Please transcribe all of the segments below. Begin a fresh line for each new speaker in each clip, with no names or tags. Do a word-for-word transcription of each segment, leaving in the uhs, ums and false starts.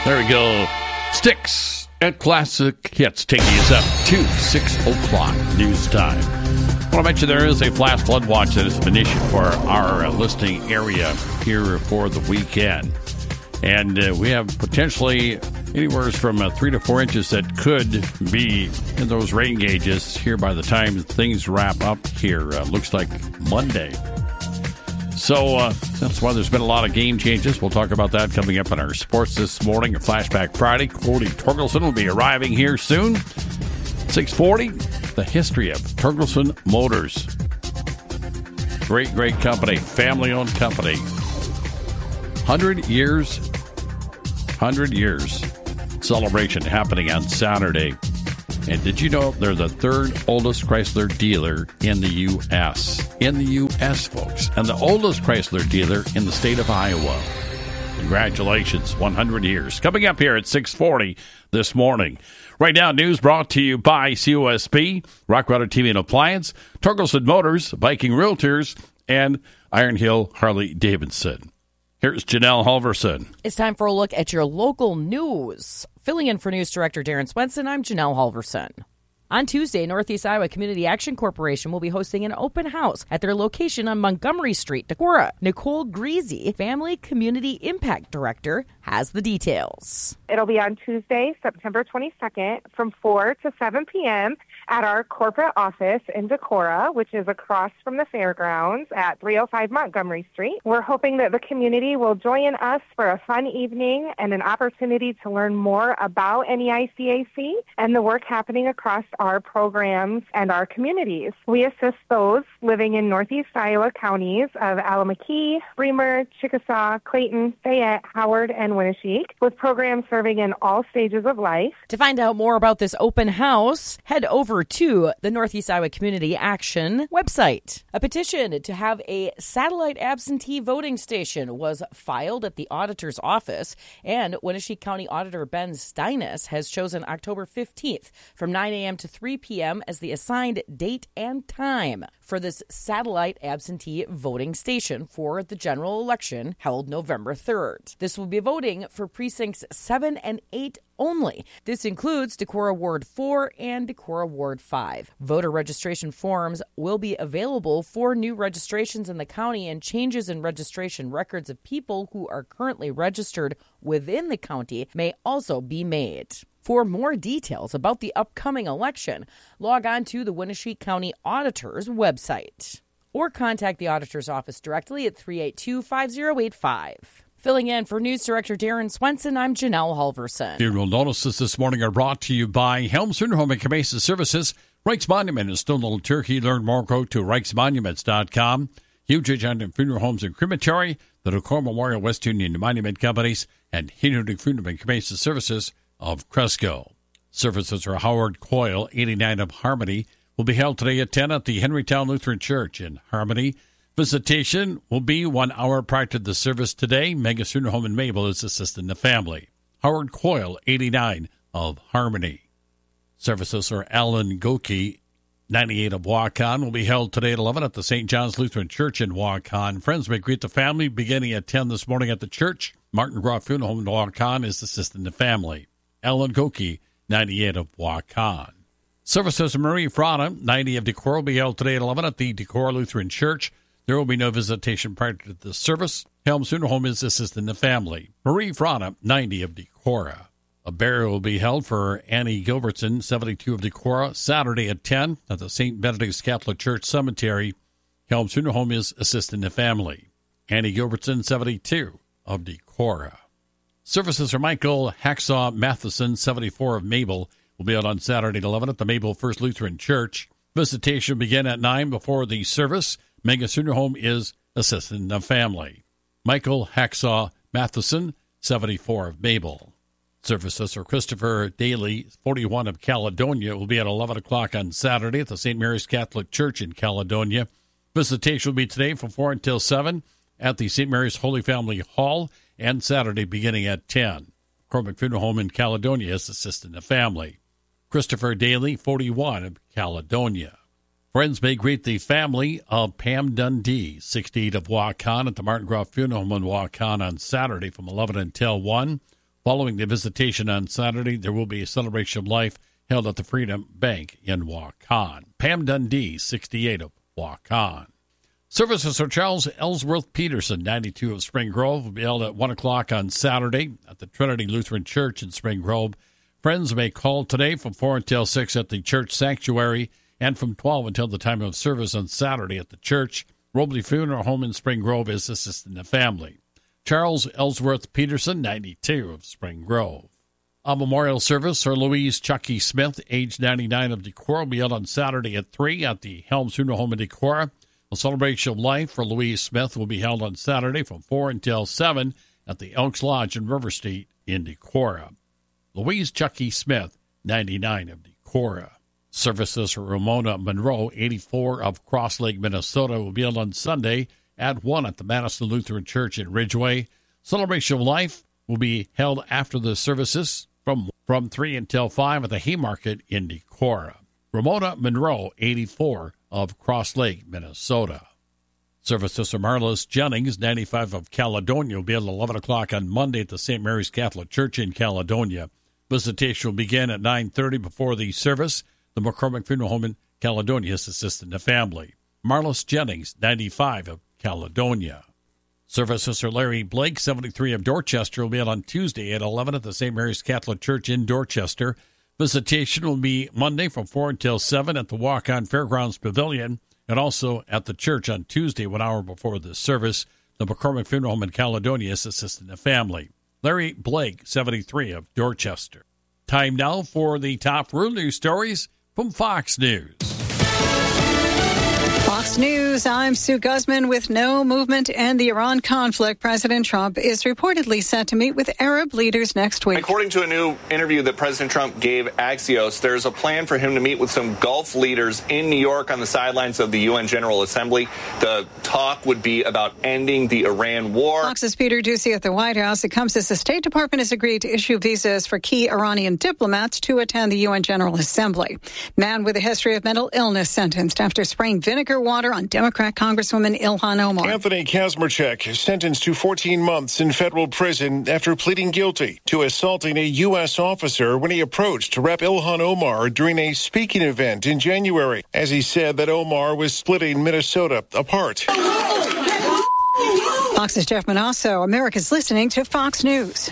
There we go. Sticks at Classic Hits, taking us up to six o'clock news time. I want to mention there is a flash flood watch that has been issued for our uh, listening area here for the weekend. And uh, we have potentially anywhere from uh, three to four inches that could be in those rain gauges here by the time things wrap up here. Uh, looks like Monday. So uh, that's why there's been a lot of game changes. We'll talk about that coming up in our sports this morning. A Flashback Friday. Cody Torkelson will be arriving here soon. six forty, the history of Torkelson Motors. Great, great company. Family-owned company. one hundred years. one hundred years. Celebration happening on Saturday. And did you know they're the third oldest Chrysler dealer in the U S? In the U S, folks. And the oldest Chrysler dealer in the state of Iowa. Congratulations, one hundred years. Coming up here at six forty this morning. Right now, news brought to you by C O S P, Rockwater T V and Appliance, Torkelson Motors, Viking Realtors, and Iron Hill Harley Davidson. Here's Janelle Halverson.
It's time for a look at your local news. Filling in for News Director Darren Swenson, I'm Janelle Halverson. On Tuesday, Northeast Iowa Community Action Corporation will be hosting an open house at their location on Montgomery Street, Decorah. Nicole Greasy, Family Community Impact Director, has the details.
It'll be on Tuesday, September twenty-second, from four to seven p.m. at our corporate office in Decorah, which is across from the fairgrounds at three oh five Montgomery Street. We're hoping that the community will join us for a fun evening and an opportunity to learn more about N E I C A C and the work happening across our programs and our communities. We assist those living in Northeast Iowa counties of Allamakee, Bremer, Chickasaw, Clayton, Fayette, Howard, and Winneshiek, with programs serving in all stages of life.
To find out more about this open house, head over to the Northeast Iowa Community Action website. A petition to have a satellite absentee voting station was filed at the auditor's office, and Winneshiek County Auditor Ben Steinis has chosen October fifteenth from nine a.m. to three p.m. as the assigned date and time for this satellite absentee voting station for the general election held November third. This will be voting for precincts seven and eight only. This includes Decorah Ward four and Decorah Ward five. Voter registration forms will be available for new registrations in the county, and changes in registration records of people who are currently registered within the county may also be made. For more details about the upcoming election, log on to the Winneshiek County Auditor's website or contact the Auditor's office directly at three eight two, five oh eight five. Filling in for News Director Darren Swenson, I'm Janelle Halverson.
Funeral notices this morning are brought to you by Helms Funeral Home and Cabeza Services, Reichs Monument in Stone Little Turkey. Learn more, go to reichs monuments dot com. Huge Agenda Funeral Homes and Crematory, the Decorah Memorial West Union Monument Companies, and Hindenburg Funeral and Cabeza Services of Cresco. Services for Howard Coyle, eighty-nine of Harmony, will be held today at ten at the Henrytown Lutheran Church in Harmony. Visitation will be one hour prior to the service today. Mega Funeral Home in Mabel is assisting the family. Howard Coyle, eighty-nine of Harmony. Services for Alan Goki, ninety-eight of Waukon, will be held today at eleven at the Saint John's Lutheran Church in Waukon. Friends may greet the family beginning at ten this morning at the church. Martin Groff Funeral Home in Waukon is assisting the family. Alan Goki, ninety-eight of Waukon. Services of Marie Frana, ninety of Decorah, will be held today at eleven at the Decorah Lutheran Church. There will be no visitation prior to the service. Helms Funeral Home is assisting the family. Marie Frana, ninety of Decorah. A burial will be held for Annie Gilbertson, seventy-two of Decorah, Saturday at ten at the Saint Benedict's Catholic Church Cemetery. Helms Funeral Home is assisting the family. Annie Gilbertson, seventy-two of Decorah. Services for Michael Hacksaw Matheson, seventy-four of Mabel, will be out on Saturday at eleven at the Mabel First Lutheran Church. Visitation will begin at nine before the service. Mega Funeral Home is assisting the family. Michael Hacksaw Matheson, seventy-four of Mabel. Services for Christopher Daly, forty-one of Caledonia, will be at eleven o'clock on Saturday at the Saint Mary's Catholic Church in Caledonia. Visitation will be today from four until seven at the Saint Mary's Holy Family Hall, and Saturday beginning at ten. Cormac Funeral Home in Caledonia is assisting the family. Christopher Daly, forty-one of Caledonia. Friends may greet the family of Pam Dundee, sixty-eight of Waukon, at the Martin Groff Funeral Home in Waukon on Saturday from eleven until one. Following the visitation on Saturday, there will be a celebration of life held at the Freedom Bank in Waukon. Pam Dundee, sixty-eight of Waukon. Services for Charles Ellsworth Peterson, ninety-two of Spring Grove, will be held at one o'clock on Saturday at the Trinity Lutheran Church in Spring Grove. Friends may call today from four until six at the church sanctuary and from twelve until the time of service on Saturday at the church. Robley Funeral Home in Spring Grove is assisting the family. Charles Ellsworth Peterson, ninety-two of Spring Grove. A memorial service for Louise Chucky Smith, age ninety-nine of Decorah, will be held on Saturday at three at the Helms Funeral Home in Decorah. A celebration of life for Louise Smith will be held on Saturday from four until seven at the Elks Lodge in River Street in Decorah. Louise Chucky Smith, ninety-nine of Decorah. Services for Ramona Monroe, eighty-four of Cross Lake, Minnesota, will be held on Sunday at one at the Madison Lutheran Church in Ridgeway. Celebration of life will be held after the services from, from three until five at the Haymarket in Decorah. Ramona Monroe, eighty-four of Cross Lake, Minnesota. Services for Marlis Jennings, ninety-five of Caledonia, will be at eleven o'clock on Monday at the Saint Mary's Catholic Church in Caledonia. Visitation will begin at nine thirty before the service. The McCormick Funeral Home in Caledonia is assisting the family. Marlis Jennings, ninety-five of Caledonia. Services for Larry Blake, seventy-three of Dorchester, will be held on Tuesday at eleven at the Saint Mary's Catholic Church in Dorchester. Visitation will be Monday from four until seven at the Waukon Fairgrounds Pavilion and also at the church on Tuesday, one hour before the service. The McCormick Funeral Home in Caledonia is assisting the family. Larry Blake, seventy-three of Dorchester. Time now for the top rural news stories from Fox News.
Fox News, I'm Sue Guzman. With no movement in the Iran conflict, President Trump is reportedly set to meet with Arab leaders next week.
According to a new interview that President Trump gave Axios, there's a plan for him to meet with some Gulf leaders in New York on the sidelines of the U N General Assembly. The talk would be about ending the Iran war.
Fox's Peter Doocy at the White House. It comes as the State Department has agreed to issue visas for key Iranian diplomats to attend the U N General Assembly. Man with a history of mental illness sentenced after spraying vinegar water on Democrat Congresswoman Ilhan Omar.
Anthony Kazmarchuk sentenced to fourteen months in federal prison after pleading guilty to assaulting a U S officer when he approached Rep Ilhan Omar during a speaking event in January, as he said that Omar was splitting Minnesota apart.
Fox's Jeff Manasso. America's listening to Fox News.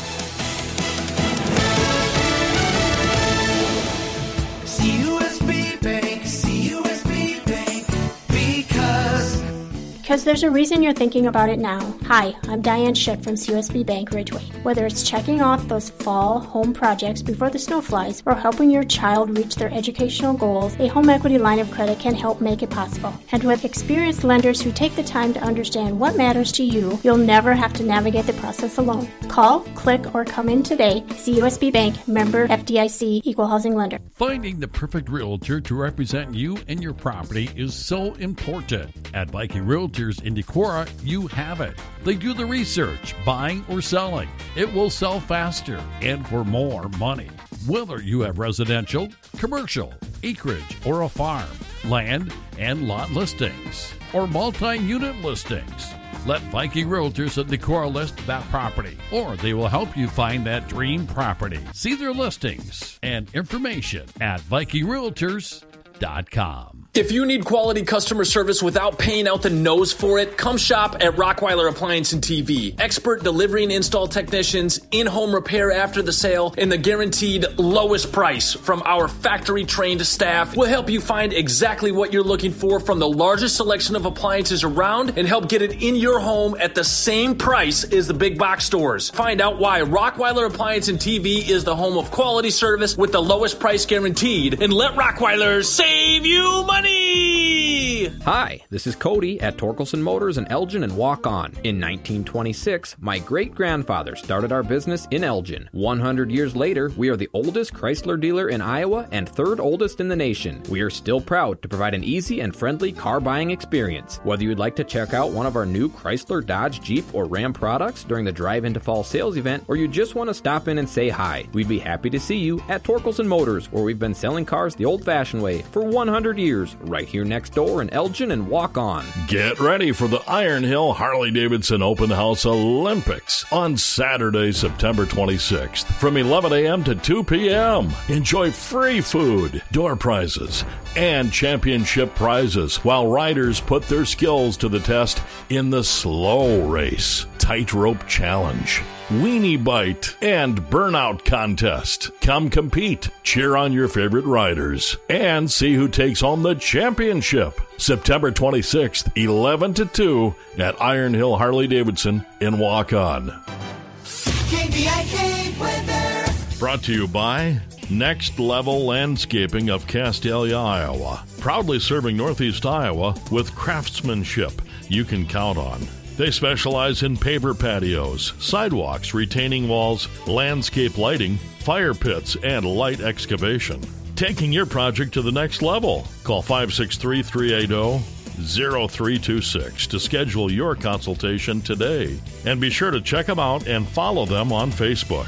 Because there's a reason you're thinking about it now. Hi, I'm Diane Schick from C U S B Bank Ridgeway. Whether it's checking off those fall home projects before the snow flies or helping your child reach their educational goals, a home equity line of credit can help make it possible. And with experienced lenders who take the time to understand what matters to you, you'll never have to navigate the process alone. Call, click, or come in today. C U S B Bank, member F D I C, equal housing lender.
Finding the perfect realtor to represent you and your property is so important. At Viking Realtors in Decorah, you have it. They do the research, buying or selling. It will sell faster and for more money. Whether you have residential, commercial, acreage, or a farm, land and lot listings, or multi-unit listings, let Viking Realtors at Decorah list that property, or they will help you find that dream property. See their listings and information at Viking Realtors dot com.
If you need quality customer service without paying out the nose for it, come shop at Rockweiler Appliance and T V. Expert delivery and install technicians, in-home repair after the sale, and the guaranteed lowest price from our factory-trained staff will help you find exactly what you're looking for from the largest selection of appliances around and help get it in your home at the same price as the big box stores. Find out why Rockweiler Appliance and T V is the home of quality service with the lowest price guaranteed, and let Rockweiler save you money!
Hi, this is Cody at Torkelson Motors in Elgin and Waukon. In nineteen twenty-six, my great-grandfather started our business in Elgin. one hundred years later, we are the oldest Chrysler dealer in Iowa and third oldest in the nation. We are still proud to provide an easy and friendly car buying experience. Whether you'd like to check out one of our new Chrysler, Dodge, Jeep, or Ram products during the Drive Into Fall sales event, or you just want to stop in and say hi, we'd be happy to see you at Torkelson Motors, where we've been selling cars the old-fashioned way for one hundred years. Motors, right here next door in Elgin and Walk On.
Get ready for the Iron Hill Harley-Davidson Open House Olympics on Saturday, September twenty-sixth from eleven a.m. to two p.m. Enjoy free food, door prizes, and championship prizes while riders put their skills to the test in the slow race, tightrope challenge, weenie bite, and burnout contest. Come compete, cheer on your favorite riders, and see who takes home the championship. September twenty-sixth, eleven to two at Iron Hill Harley-Davidson in Walk On.
K B I K weather.
Brought to you by Next Level Landscaping of Castalia, Iowa. Proudly serving Northeast Iowa with craftsmanship you can count on. They specialize in paver patios, sidewalks, retaining walls, landscape lighting, fire pits, and light excavation. Taking your project to the next level. Call five six three, three eight zero, zero three two six to schedule your consultation today. And be sure to check them out and follow them on Facebook.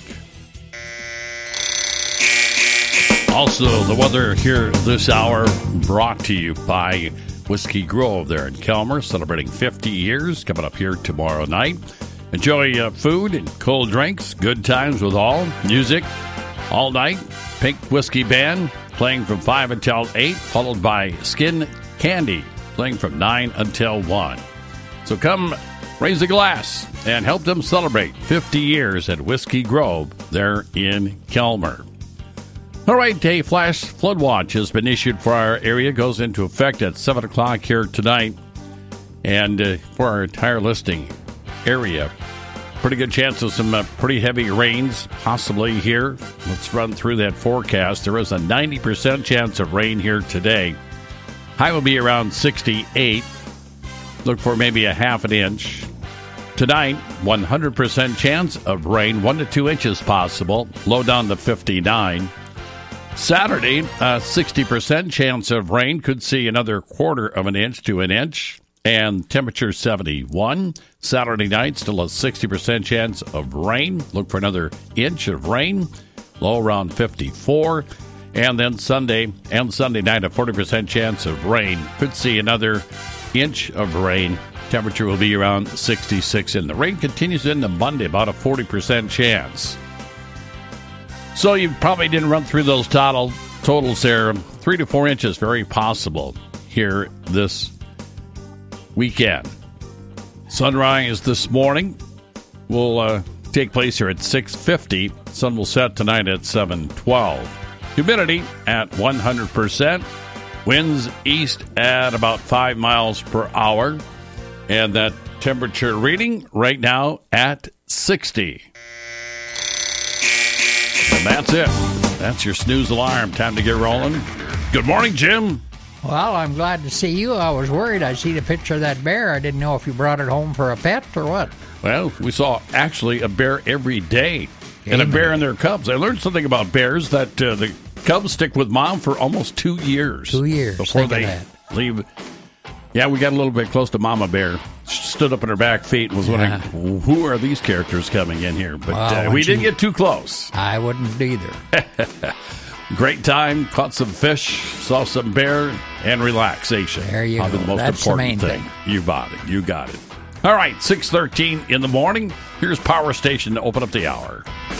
Also, the weather here this hour brought to you by Whiskey Grove there in Kelmer, celebrating fifty years, coming up here tomorrow night. Enjoy uh, food and cold drinks, good times with all, music all night. Pink Whiskey Band playing from five until eight, followed by Skin Candy playing from nine until one. So come raise a glass and help them celebrate fifty years at Whiskey Grove there in Kelmer. All right, a flash flood watch has been issued for our area. Goes into effect at seven o'clock here tonight. And uh, for our entire listing area, pretty good chance of some uh, pretty heavy rains possibly here. Let's run through that forecast. There is a ninety percent chance of rain here today. High will be around sixty-eight. Look for maybe a half an inch. Tonight, one hundred percent chance of rain, one to two inches possible. Low down to fifty-nine. Saturday, a sixty percent chance of rain. Could see another quarter of an inch to an inch. And temperature seventy-one. Saturday night, still a sixty percent chance of rain. Look for another inch of rain. Low around fifty-four. And then Sunday and Sunday night, a forty percent chance of rain. Could see another inch of rain. Temperature will be around sixty-six. And the rain continues into Monday, about a forty percent chance. So you probably didn't run through those total totals there. Three to four inches, very possible here this weekend. Sunrise this morning will uh, take place here at six fifty. Sun will set tonight at seven twelve. Humidity at one hundred percent. Winds east at about five miles per hour. And that temperature reading right now at sixty. And that's it. That's your snooze alarm. Time to get rolling. Good morning, Jim.
Well, I'm glad to see you. I was worried. I see the picture of that bear. I didn't know if you brought it home for a pet or what.
Well, we saw actually a bear every day. And a bear and their cubs. I learned something about bears, that uh, the cubs stick with mom for almost two years.
Two years.
Before they leave. Yeah, we got a little bit close to Mama Bear. She stood up on her back feet and was wondering, yeah. who are these characters coming in here? But well, uh, we didn't you, get too close.
I wouldn't either.
Great time. Caught some fish, saw some bear, and relaxation.
There you
Probably
go.
the most
That's
important
the main
thing.
thing.
You got it. You got it. All right, six thirteen in the morning. Here's Power Station to open up the hour.